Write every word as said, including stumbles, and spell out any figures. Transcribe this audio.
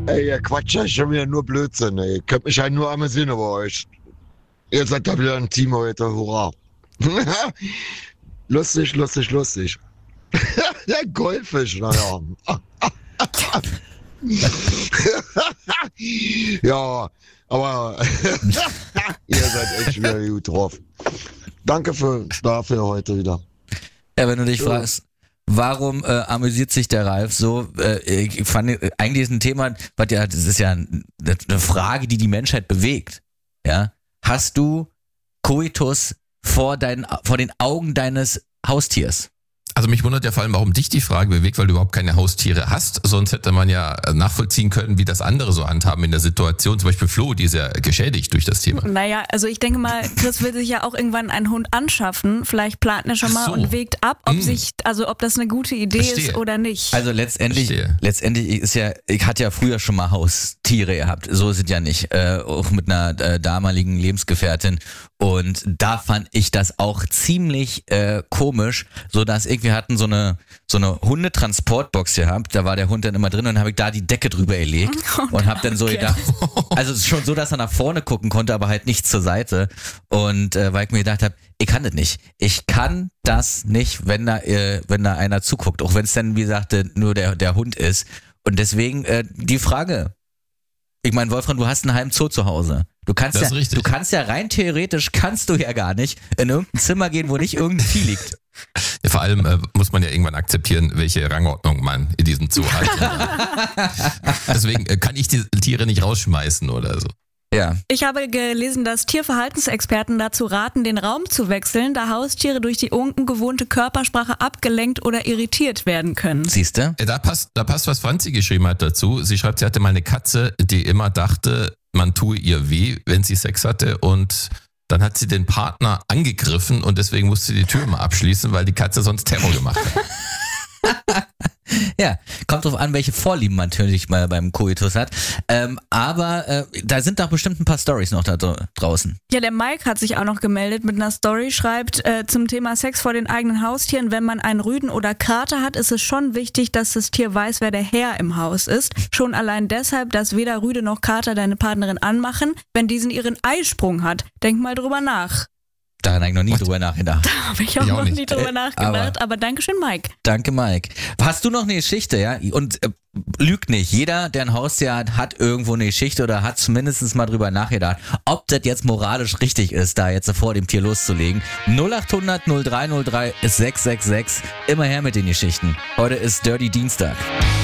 Ey, ihr quatscht ja schon wieder nur Blödsinn, ey. Ihr könnt mich halt nur amüsieren über euch. Ihr seid da wieder ein Team heute, hurra. Lustig, lustig, lustig. Der Goldfisch, naja. Ja, aber ihr seid echt wieder gut drauf. Danke für, dafür heute wieder. Ja, wenn du dich Ja. fragst, warum äh, amüsiert sich der Ralf so? Äh, ich fand, äh, eigentlich ist ein Thema, was ja, das ist ja ein- eine Frage, die die Menschheit bewegt. Ja, hast du Koitus vor deinen, vor den Augen deines Haustiers? Also mich wundert ja vor allem, warum dich die Frage bewegt, weil du überhaupt keine Haustiere hast. Sonst hätte man ja nachvollziehen können, wie das andere so handhaben in der Situation. Zum Beispiel Flo, die ist ja geschädigt durch das Thema. Naja, also ich denke mal, Chris will sich ja auch irgendwann einen Hund anschaffen. Vielleicht plant er schon Ach mal so. und wägt ab, ob Mm. sich, also ob das eine gute Idee Verstehe. ist oder nicht. Also letztendlich, Verstehe. letztendlich ist ja, ich hatte ja früher schon mal Haustiere gehabt, so ist es ja nicht, äh, auch mit einer äh, damaligen Lebensgefährtin, und da fand ich das auch ziemlich äh, komisch, so dass ich, wir hatten so eine so eine Hundetransportbox gehabt, da war der Hund dann immer drin und habe ich da die Decke drüber gelegt und habe dann so okay. gedacht, also es ist schon so, dass er nach vorne gucken konnte, aber halt nicht zur Seite, und äh, weil ich mir gedacht habe, ich kann das nicht. Ich kann das nicht, wenn da, äh, wenn da einer zuguckt. Auch wenn es dann, wie sagte, nur der, der Hund ist. Und deswegen äh, die Frage. Ich meine, Wolfram, du hast einen halben Zoo zu Hause. Du kannst Das ja, ist richtig. du kannst ja rein theoretisch, kannst du ja gar nicht in irgendein Zimmer gehen, wo nicht irgendein Vieh liegt. Ja, vor allem äh, muss man ja irgendwann akzeptieren, welche Rangordnung man in diesem Zoo hat. Deswegen äh, kann ich die Tiere nicht rausschmeißen oder so. Ja. Ich habe gelesen, dass Tierverhaltensexperten dazu raten, den Raum zu wechseln, da Haustiere durch die ungewohnte Körpersprache abgelenkt oder irritiert werden können. Siehst du? Äh, Da passt, da passt, was Franzi geschrieben hat dazu. Sie schreibt, sie hatte mal eine Katze, die immer dachte, man tue ihr weh, wenn sie Sex hatte, und dann hat sie den Partner angegriffen und deswegen musste sie die Tür mal abschließen, weil die Katze sonst Terror gemacht hat. Ja, kommt drauf an, welche Vorlieben man natürlich mal beim Koitus hat. Ähm, aber äh, da sind doch bestimmt ein paar Storys noch da dra- draußen. Ja, der Mike hat sich auch noch gemeldet mit einer Story, schreibt äh, zum Thema Sex vor den eigenen Haustieren: Wenn man einen Rüden oder Kater hat, ist es schon wichtig, dass das Tier weiß, wer der Herr im Haus ist. Schon allein deshalb, dass weder Rüde noch Kater deine Partnerin anmachen, wenn diesen ihren Eisprung hat. Denk mal drüber nach. Daran habe ich noch nie What? drüber nachgedacht. Habe ich auch Ich auch noch nicht. nie drüber Äh, nachgedacht, aber, aber Dankeschön, Mike. Danke, Mike. Hast du noch eine Geschichte, ja? Und äh, lüg nicht. Jeder, der ein Haustier hat, hat irgendwo eine Geschichte oder hat zumindest mal drüber nachgedacht, ob das jetzt moralisch richtig ist, da jetzt vor dem Tier loszulegen. null acht hundert null drei null drei sechs sechs sechs. Immer her mit den Geschichten. Heute ist Dirty Dienstag.